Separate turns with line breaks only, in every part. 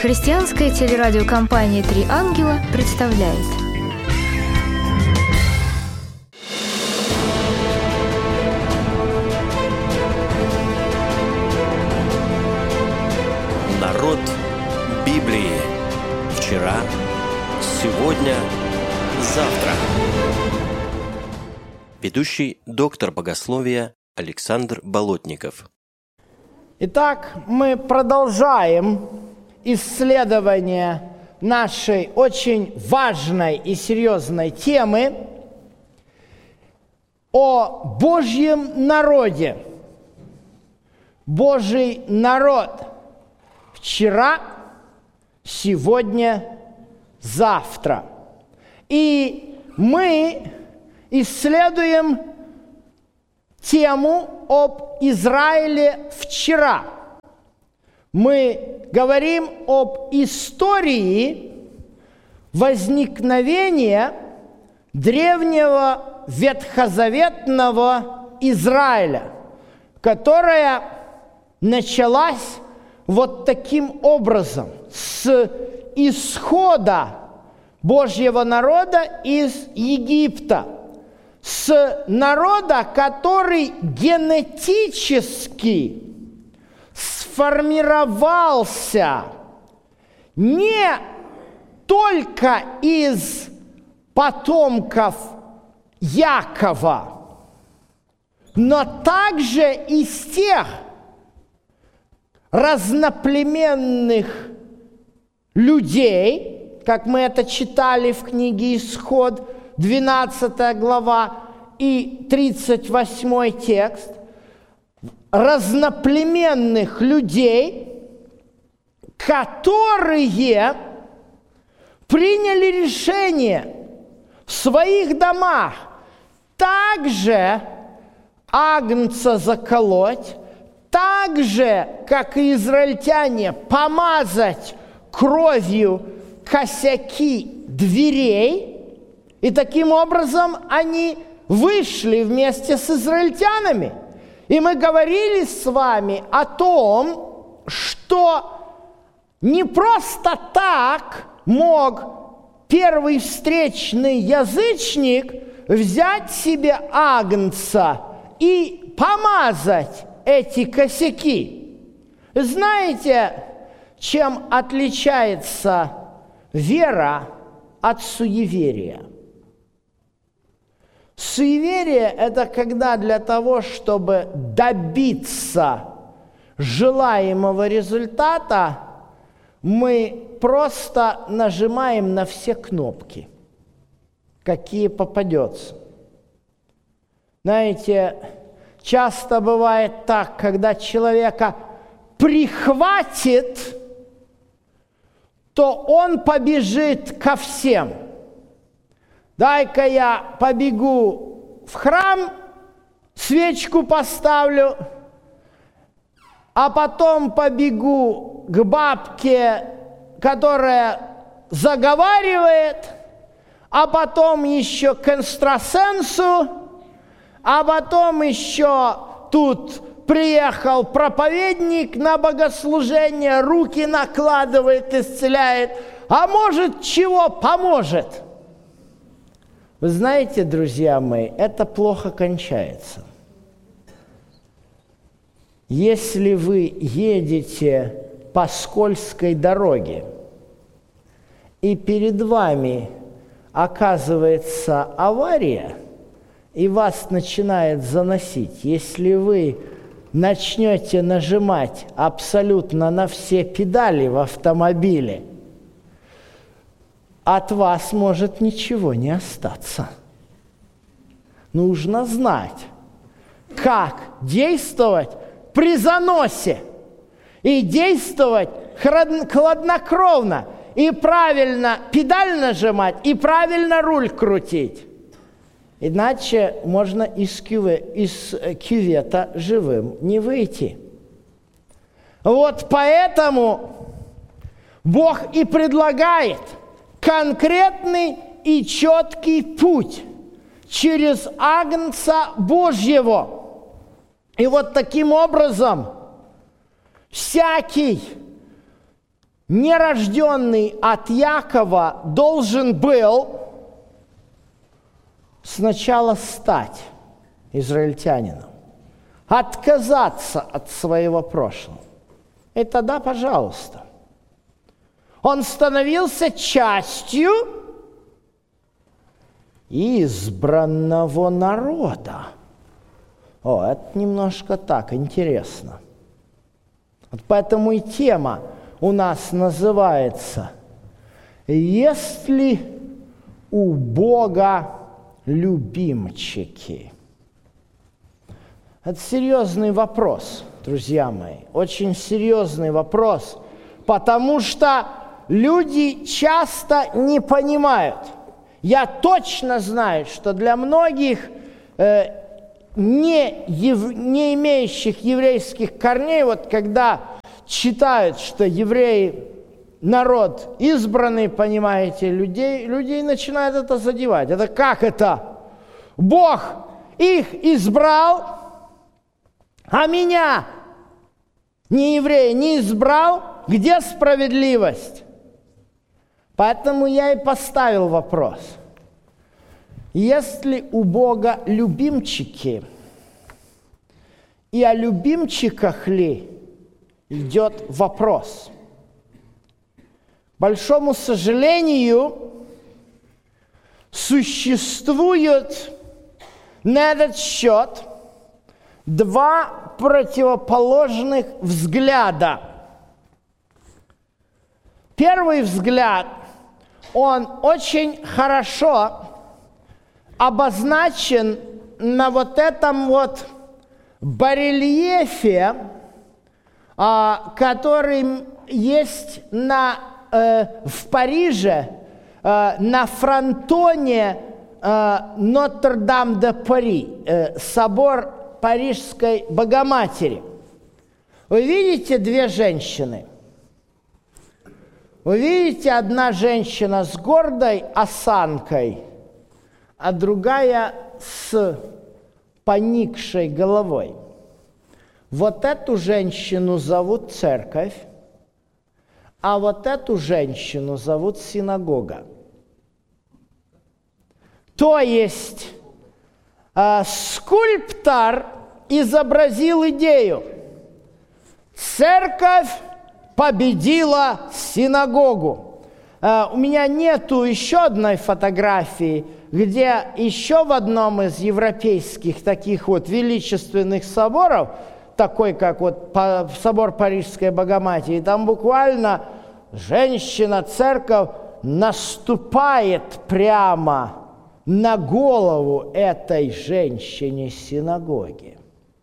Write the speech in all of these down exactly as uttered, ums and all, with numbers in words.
Христианская телерадиокомпания «Три ангела» представляет.
Народ Библии. Вчера, сегодня, завтра. Ведущий доктор богословия Александр Болотников.
Итак, мы продолжаем исследование нашей очень важной и серьезной темы о Божьем народе. Божий народ. Вчера, сегодня, завтра. И мы исследуем тему об Израиле вчера. Мы говорим об истории возникновения древнего ветхозаветного Израиля, которая началась вот таким образом, с исхода Божьего народа из Египта, с народа, который генетически сформировался не только из потомков Якова, но также из тех разноплеменных людей, как мы это читали в книге «Исход», двенадцатая глава и тридцать восьмой текст, разноплеменных людей, которые приняли решение в своих домах также агнца заколоть, так же, как и израильтяне, помазать кровью косяки дверей, и таким образом они вышли вместе с израильтянами. И мы говорили с вами о том, что не просто так мог первый встречный язычник взять себе агнца и помазать эти косяки. Знаете, чем отличается вера от суеверия? Суеверие – это когда для того, чтобы добиться желаемого результата, мы просто нажимаем на все кнопки, какие попадется. Знаете, часто бывает так, когда человека прихватит, то он побежит ко всем. Дай-ка я побегу в храм, свечку поставлю, а потом побегу к бабке, которая заговаривает, а потом еще к экстрасенсу, а потом еще тут приехал проповедник на богослужение, руки накладывает, исцеляет, а может, чего поможет. Вы знаете, друзья мои, это плохо кончается. Если вы едете по скользкой дороге, и перед вами оказывается авария, и вас начинает заносить, если вы начнете нажимать абсолютно на все педали в автомобиле, от вас может ничего не остаться. Нужно знать, как действовать при заносе, и действовать хладнокровно, и правильно педаль нажимать, и правильно руль крутить. Иначе можно из, кюве, из кювета живым не выйти. Вот поэтому Бог и предлагает конкретный и четкий путь через Агнца Божьего. И вот таким образом всякий нерожденный от Якова должен был сначала стать израильтянином, отказаться от своего прошлого. И тогда, пожалуйста, он становился частью избранного народа. О, это немножко так, интересно. Вот поэтому и тема у нас называется «Есть ли у Бога любимчики?» Это серьезный вопрос, друзья мои, очень серьезный вопрос, потому что люди часто не понимают. Я точно знаю, что для многих э, не, ев, не имеющих еврейских корней, вот когда читают, что евреи народ избранный, понимаете, людей, людей начинает это задевать. Это как это? Бог их избрал, а меня, не еврея, не избрал. Где справедливость? Поэтому я и поставил вопрос. Есть ли у Бога любимчики? И о любимчиках ли идет вопрос? К большому сожалению, существует на этот счет два противоположных взгляда. Первый взгляд, он очень хорошо обозначен на вот этом вот барельефе, а, который есть на, э, в Париже, э, на фронтоне э, Нотр-Дам-де-Пари, э, собор Парижской Богоматери. Вы видите две женщины? Вы видите, одна женщина с гордой осанкой, а другая с поникшей головой. Вот эту женщину зовут церковь, а вот эту женщину зовут синагога. То есть э, скульптор изобразил идею. Церковь победила синагогу. Э, у меня нету еще одной фотографии, где еще в одном из европейских таких вот величественных соборов, такой как вот собор Парижской Богоматери, там буквально женщина, церковь наступает прямо на голову этой женщине синагоги.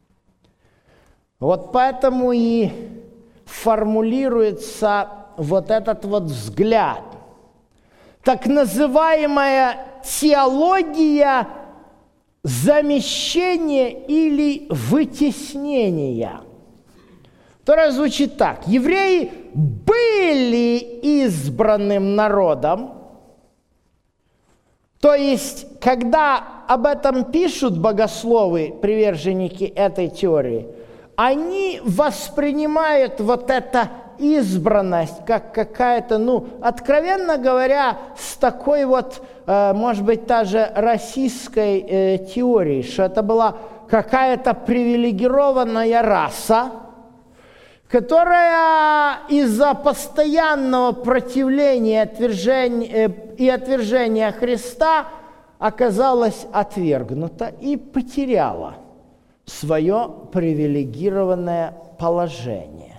Вот поэтому и формулируется вот этот вот взгляд. Так называемая теология замещения или вытеснения, которая звучит так. Евреи были избранным народом, то есть, когда об этом пишут богословы, приверженники этой теории, они воспринимают вот это избранность как какая-то, ну, откровенно говоря, с такой вот, э, может быть, даже российской э, теорией, что это была какая-то привилегированная раса, которая из-за постоянного противления отвержения, э, и отвержения Христа оказалась отвергнута и потеряла свое привилегированное положение.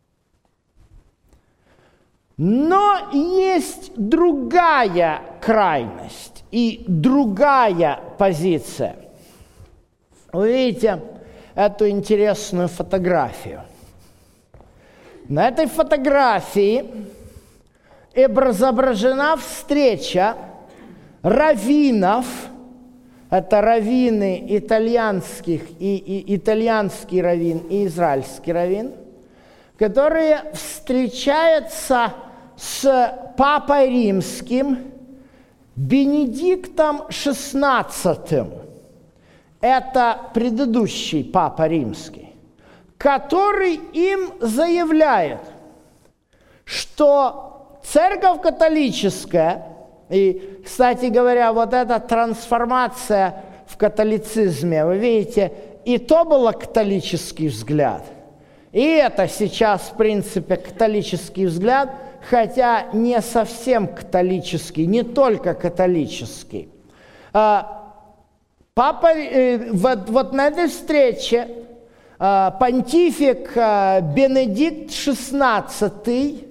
Но есть другая крайность и другая позиция. Вы видите эту интересную фотографию. На этой фотографии изображена встреча раввинов, это раввины итальянских, и, и итальянский раввин и израильский раввин, которые встречаются с Папой Римским Бенедиктом шестнадцатым. Это предыдущий Папа Римский, который им заявляет, что церковь католическая, и, кстати говоря, вот эта трансформация в католицизме, вы видите, и то был католический взгляд, и это сейчас, в принципе, католический взгляд, хотя не совсем католический, не только католический. Папа, вот, вот на этой встрече понтифик Бенедикт шестнадцатый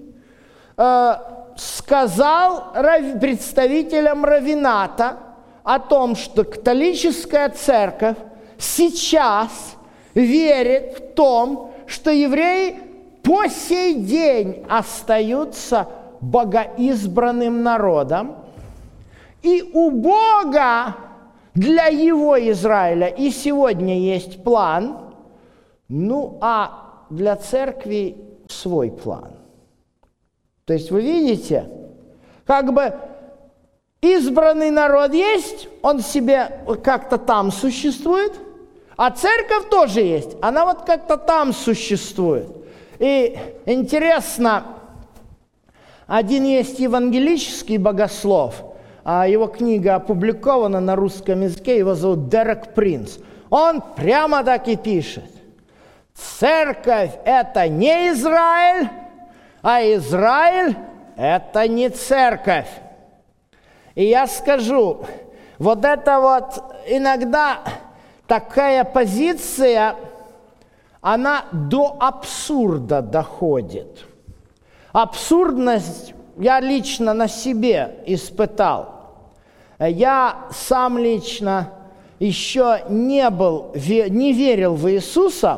сказал представителям раввината о том, что католическая церковь сейчас верит в том, что евреи по сей день остаются богоизбранным народом, и у Бога для его Израиля и сегодня есть план, ну а для церкви свой план. То есть вы видите, как бы избранный народ есть, он себе как-то там существует, а церковь тоже есть, она вот как-то там существует. И интересно, один есть евангелический богослов, его книга опубликована на русском языке, его зовут Дерек Принц. Он прямо так и пишет: церковь – это не Израиль, а Израиль – это не церковь. И я скажу, вот это вот иногда такая позиция, она до абсурда доходит. Абсурдность я лично на себе испытал. Я сам лично еще не был, не верил в Иисуса,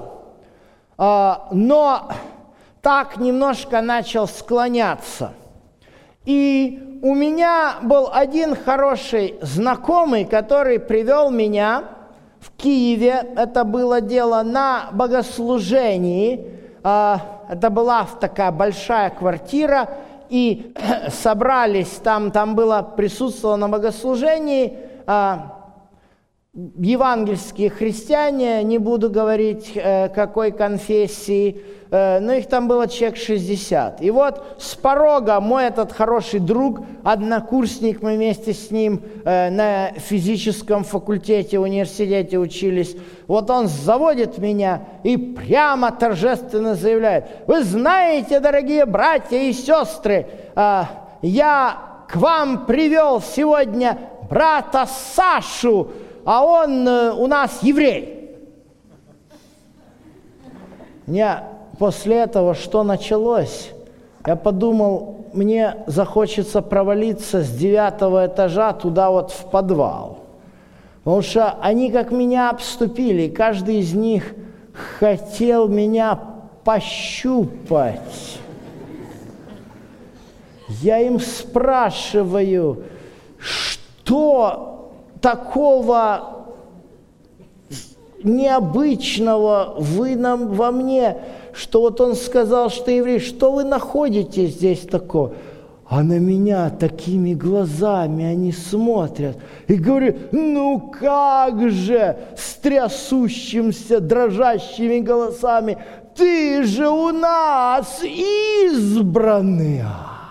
но так немножко начал склоняться. И у меня был один хороший знакомый, который привел меня в Киеве. Это было дело на богослужении. Это была такая большая квартира, и собрались, там, там было, присутствовало на богослужении евангельские христиане, не буду говорить, э, какой конфессии, э, но их там было человек шестьдесят. И вот с порога мой этот хороший друг, однокурсник, мы вместе с ним э, на физическом факультете, университете учились, вот он заводит меня и прямо торжественно заявляет: вы знаете, дорогие братья и сестры, э, я к вам привел сегодня брата Сашу, а он э, у нас еврей. Мне после этого что началось? Я подумал, мне захочется провалиться с девятого этажа туда вот в подвал. Потому что они как меня обступили, каждый из них хотел меня пощупать. Я им спрашиваю, что такого необычного вы нам, во мне, что вот он сказал, что еврей, что вы находите здесь такого? А на меня такими глазами они смотрят и говорят: ну как же, с трясущимся, дрожащими голосами, ты же у нас избранный.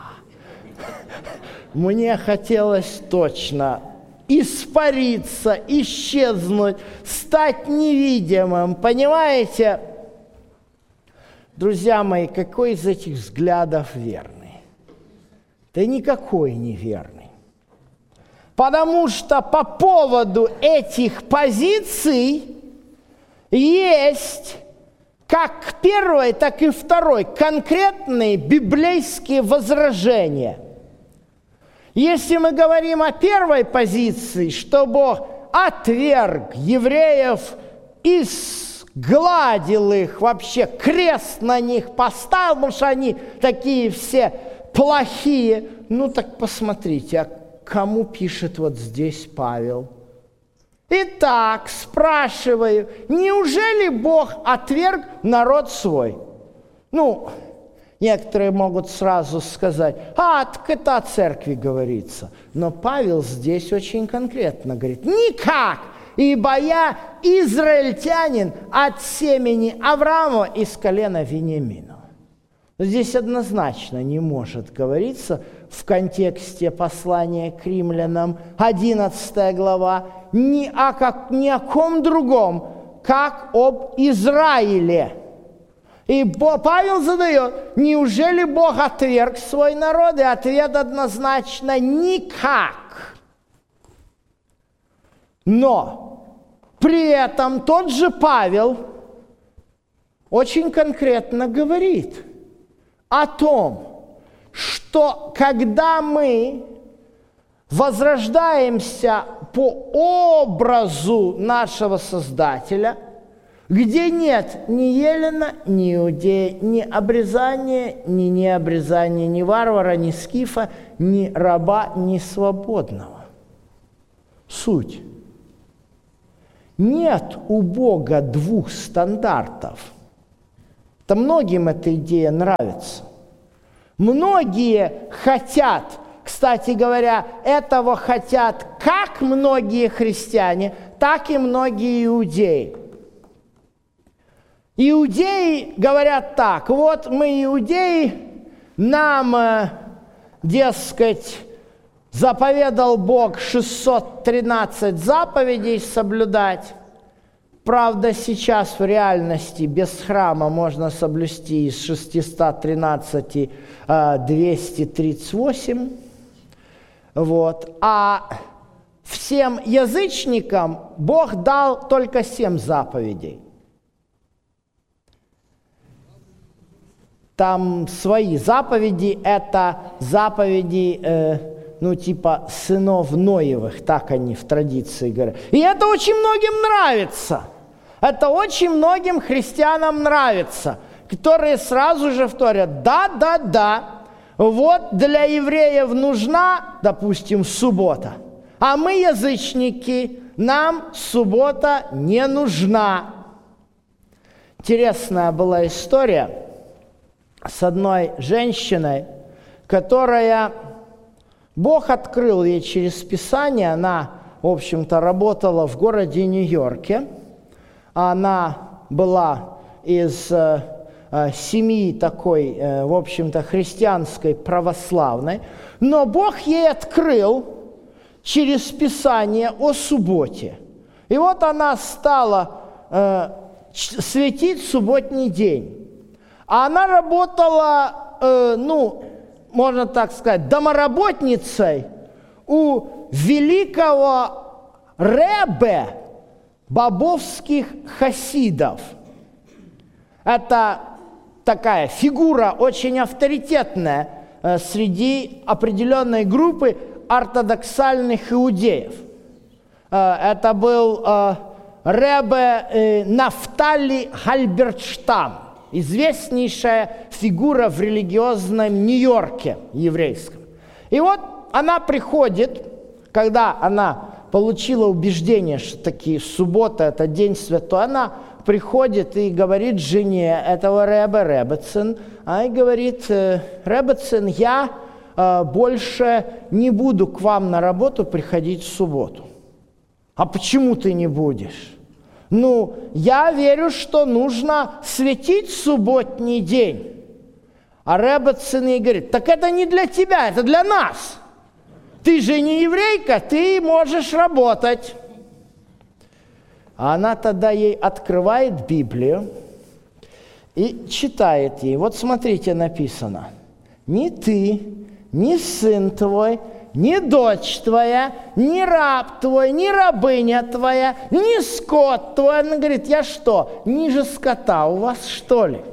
Мне хотелось точно испариться, исчезнуть, стать невидимым. Понимаете? Друзья мои, какой из этих взглядов верный? Да никакой не верный. Потому что по поводу этих позиций есть как первой, так и второй конкретные библейские возражения. Если мы говорим о первой позиции, что Бог отверг евреев и сгладил их, вообще крест на них поставил, потому что они такие все плохие, ну так посмотрите, а кому пишет вот здесь Павел? Итак, спрашиваю, неужели Бог отверг народ свой? Ну, некоторые могут сразу сказать: а, так это о церкви говорится. Но Павел здесь очень конкретно говорит: никак, ибо я израильтянин от семени Авраама из колена Вениамина. Здесь однозначно не может говориться в контексте послания к римлянам, одиннадцатая глава, ни о, как, ни о ком другом, как об Израиле. И Павел задает, неужели Бог отверг свой народ? И ответ однозначно никак. Но при этом тот же Павел очень конкретно говорит о том, что когда мы возрождаемся по образу нашего Создателя, где нет ни елена, ни иудея, ни обрезания, ни необрезания, ни варвара, ни скифа, ни раба, ни свободного. Суть. Нет у Бога двух стандартов. Это многим эта идея нравится. Многие хотят, кстати говоря, этого хотят как многие христиане, так и многие иудеи. Иудеи говорят так: вот мы, иудеи, нам, дескать, заповедал Бог шестьсот тринадцать заповедей соблюдать. Правда, сейчас в реальности без храма можно соблюсти из шестисот тринадцати двести тридцать восемь. Вот. А всем язычникам Бог дал только семь заповедей. Там свои заповеди, это заповеди, э, ну, типа сынов Ноевых, так они в традиции говорят. И это очень многим нравится. Это очень многим христианам нравится, которые сразу же вторят: да, да, да, вот для евреев нужна, допустим, суббота, а мы, язычники, нам суббота не нужна. Интересная была история с одной женщиной, которая, Бог открыл ей через Писание, она, в общем-то, работала в городе Нью-Йорке, она была из э, семьи такой, э, в общем-то, христианской, православной, но Бог ей открыл через Писание о субботе. И вот она стала э, светить субботний день. А она работала, э, ну, можно так сказать, домоработницей у великого ребе бобовских хасидов. Это такая фигура очень авторитетная э, среди определенной группы ортодоксальных иудеев. Э, это был э, ребе э, Нафтали Хальбертштам, известнейшая фигура в религиозном Нью-Йорке еврейском. И вот она приходит, когда она получила убеждение, что таки суббота – это день святой, она приходит и говорит жене этого ребе, Ребецин, а и говорит: Ребецин, я э, больше не буду к вам на работу приходить в субботу. А почему ты не будешь? Ну, я верю, что нужно светить субботний день. А Ребецин ей говорит: так это не для тебя, это для нас. Ты же не еврейка, ты можешь работать. А она тогда ей открывает Библию и читает ей. Вот смотрите, написано: ни ты, ни сын твой, ни дочь твоя, ни раб твой, ни рабыня твоя, ни скот твой. Она говорит: я что, ниже скота у вас, что ли?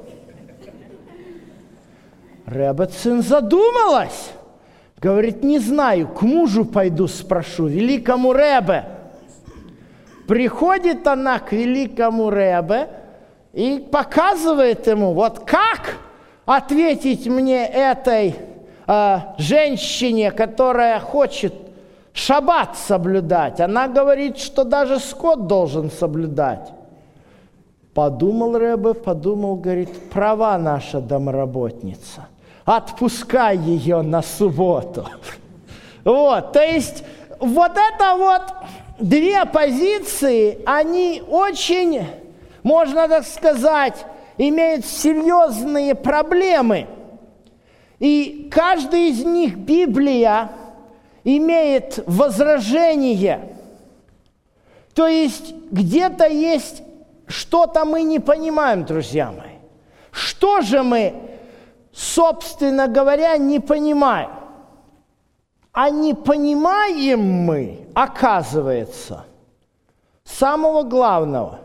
Ребецин задумалась. Говорит: не знаю, к мужу пойду спрошу, великому ребе. Приходит она к великому ребе и показывает ему, вот как ответить мне этой э, женщине, которая хочет шаббат соблюдать. Она говорит, что даже скот должен соблюдать. Подумал ребе, подумал, говорит: права наша домработница. Отпускай ее на субботу. Вот, то есть вот это вот две позиции, они очень, можно так сказать, имеют серьезные проблемы И каждый из них Библия имеет возражение. То есть где-то есть что-то мы не понимаем, друзья мои. Что же мы, собственно говоря, не понимаем? А не понимаем мы, оказывается, самого главного,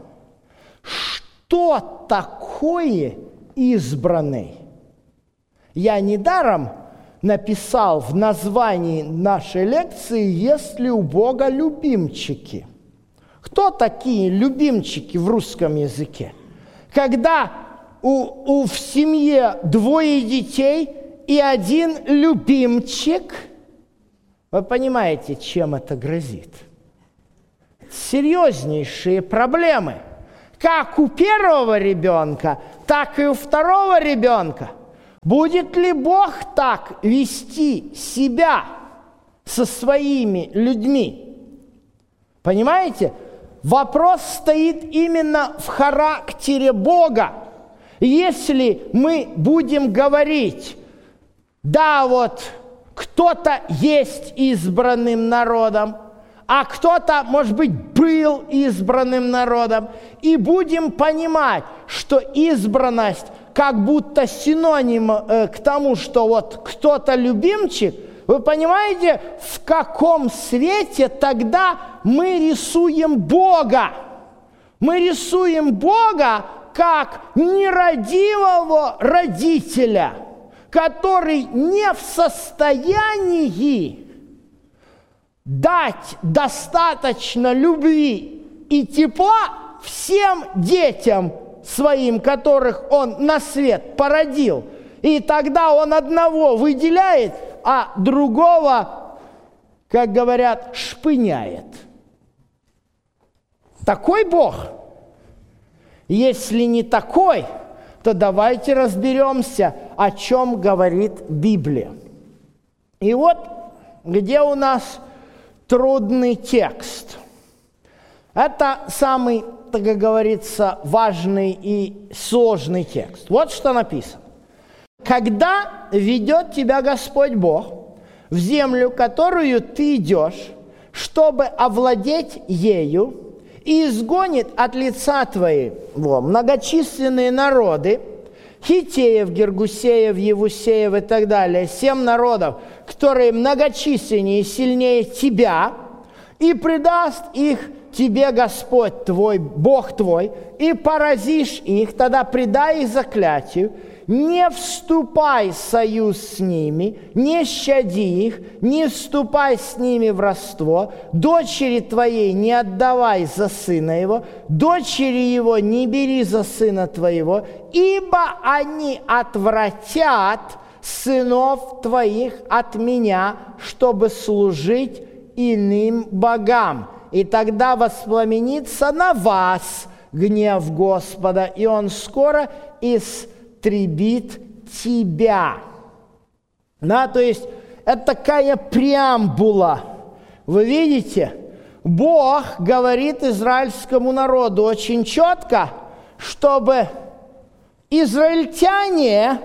что такое избранный. Я недаром написал в названии нашей лекции «Есть ли у Бога любимчики?». Кто такие любимчики в русском языке? Когда у, у, в семье двое детей и один любимчик, вы понимаете, чем это грозит? Серьезнейшие проблемы. Как у первого ребенка, так и у второго ребенка. Будет ли Бог так вести себя со своими людьми? Понимаете? Вопрос стоит именно в характере Бога. Если мы будем говорить, да, вот кто-то есть избранным народом, а кто-то, может быть, был избранным народом, и будем понимать, что избранность как будто синоним э, к тому, что вот кто-то любимчик, вы понимаете, в каком свете тогда мы рисуем Бога? Мы рисуем Бога как нерадивого родителя, который не в состоянии дать достаточно любви и тепла всем детям своим, которых он на свет породил. И тогда он одного выделяет, а другого, как говорят, шпыняет. Такой Бог? Если не такой, то давайте разберемся, о чем говорит Библия. И вот где у нас трудный текст. Это самый, так как говорится, важный и сложный текст. Вот что написано. «Когда ведет тебя Господь Бог в землю, которую ты идешь, чтобы овладеть ею, и изгонит от лица твоего многочисленные народы, Хитеев, Гергусеев, Евусеев и так далее, семь народов, которые многочисленнее и сильнее тебя, и предаст их тебе Господь твой, Бог твой, и поразишь их, тогда предай их заклятию, не вступай в союз с ними, не щади их, не вступай с ними в родство, дочери твоей не отдавай за сына его, дочери его не бери за сына твоего, ибо они отвратят сынов твоих от меня, чтобы служить иным богам. И тогда воспламенится на вас гнев Господа, и он скоро истребит тебя». Да, то есть это такая преамбула. Вы видите, Бог говорит израильскому народу очень четко, чтобы израильтяне,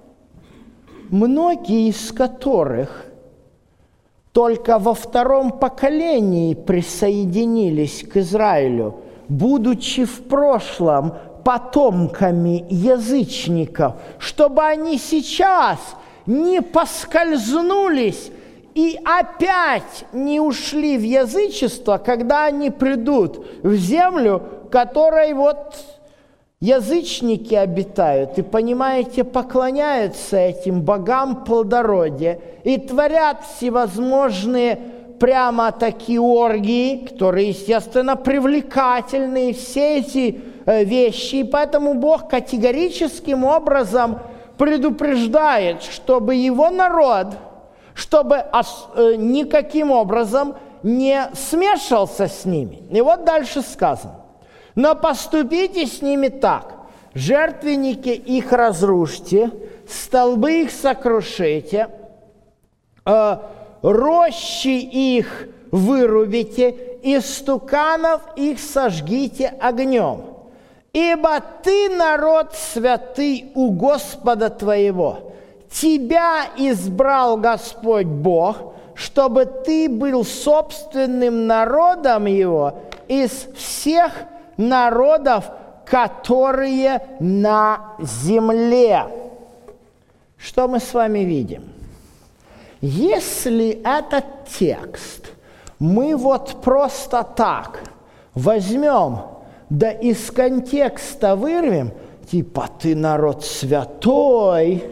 многие из которых только во втором поколении присоединились к Израилю, будучи в прошлом потомками язычников, чтобы они сейчас не поскользнулись и опять не ушли в язычество, когда они придут в землю, которой вот язычники обитают, и, понимаете, поклоняются этим богам плодородия и творят всевозможные прямо такие оргии, которые, естественно, привлекательные, все эти э, вещи. И поэтому Бог категорическим образом предупреждает, чтобы его народ, чтобы ос, э, никаким образом не смешался с ними. И вот дальше сказано. «Но поступите с ними так, жертвенники их разрушьте, столбы их сокрушите, э, рощи их вырубите, и стуканов их сожгите огнем. Ибо ты народ святый у Господа твоего, тебя избрал Господь Бог, чтобы ты был собственным народом Его из всех народов, которые на земле». Что мы с вами видим? Если этот текст мы вот просто так возьмем, да из контекста вырвем, типа «ты народ святой»,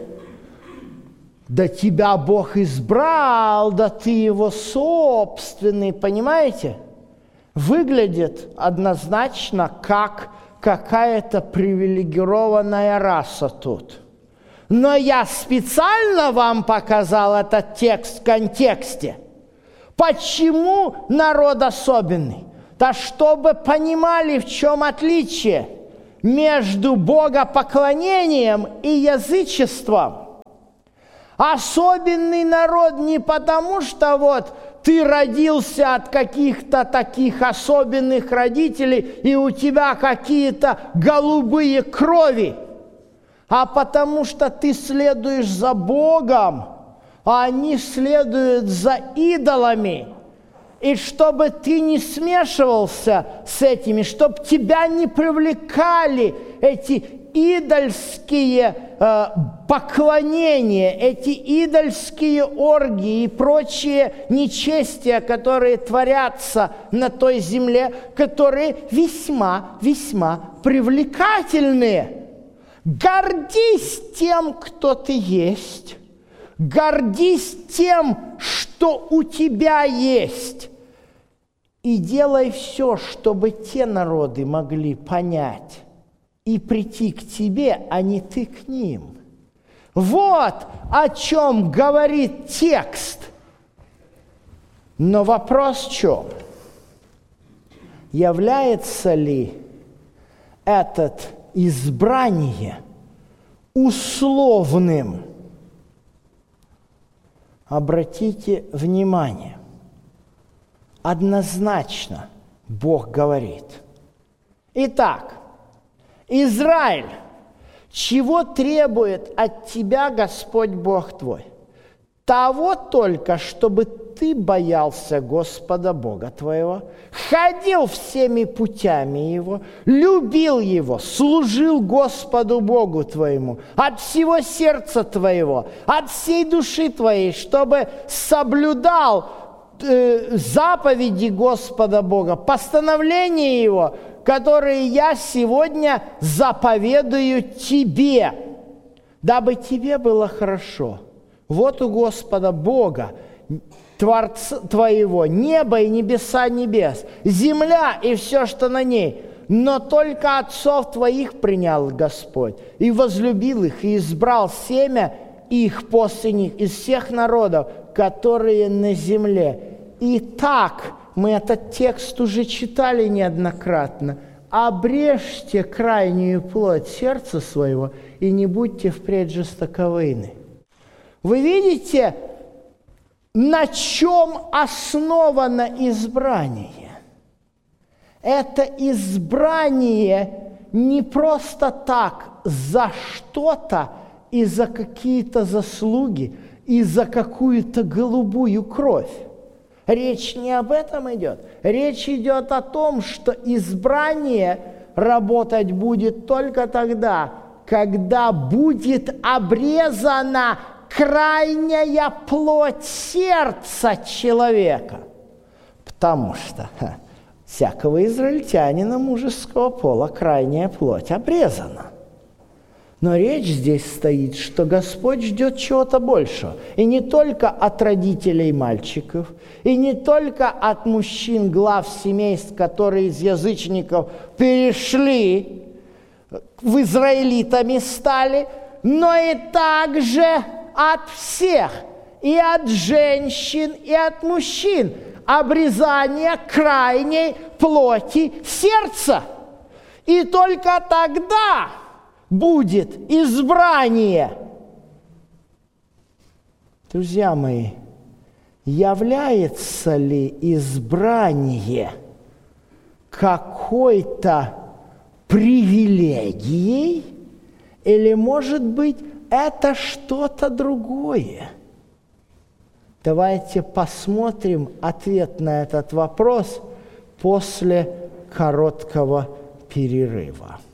да тебя Бог избрал, да ты его собственный, понимаете? Выглядит однозначно как какая-то привилегированная раса тут. Но я специально вам показал этот текст в контексте. Почему народ особенный? Да чтобы понимали, в чем отличие между богопоклонением и язычеством. Особенный народ не потому, что вот ты родился от каких-то таких особенных родителей, и у тебя какие-то голубые крови, а потому что ты следуешь за Богом, а они следуют за идолами. И чтобы ты не смешивался с этими, чтобы тебя не привлекали эти идольские э, поклонения, эти идольские оргии и прочие нечестия, которые творятся на той земле, которые весьма-весьма привлекательные. Гордись тем, кто ты есть. Гордись тем, что у тебя есть. И делай все, чтобы те народы могли понять и прийти к тебе, а не ты к ним. Вот о чем говорит текст. Но вопрос в чем? Является ли этот избрание условным? Обратите внимание, однозначно Бог говорит. Итак, Израиль, чего требует от тебя Господь Бог твой? Того только, чтобы ты боялся Господа Бога твоего, ходил всеми путями Его, любил Его, служил Господу Богу твоему от всего сердца твоего, от всей души твоей, чтобы соблюдал э, заповеди Господа Бога, постановления Его, которые я сегодня заповедую тебе, дабы тебе было хорошо. Вот у Господа Бога, Творца твоего, небо и небеса небес, земля и все, что на ней. Но только отцов твоих принял Господь, и возлюбил их, и избрал семя их после них из всех народов, которые на земле. Итак, мы этот текст уже читали неоднократно. «Обрежьте крайнюю плоть сердца своего, и не будьте впредь жестоковыйны». Вы видите, на чем основано избрание? Это избрание не просто так за что-то и за какие-то заслуги, и за какую-то голубую кровь. Речь не об этом идет. Речь идет о том, что избрание работать будет только тогда, когда будет обрезана крайняя плоть сердца человека. Потому что ха, всякого израильтянина мужеского пола крайняя плоть обрезана. Но речь здесь стоит, что Господь ждет чего-то большего. И не только от родителей мальчиков, и не только от мужчин, глав семейств, которые из язычников перешли, в израилитами стали, но и также от всех, и от женщин, и от мужчин, обрезание крайней плоти сердца. И только тогда будет избрание. Друзья мои, является ли избрание какой-то привилегией или, может быть, это что-то другое? Давайте посмотрим ответ на этот вопрос после короткого перерыва.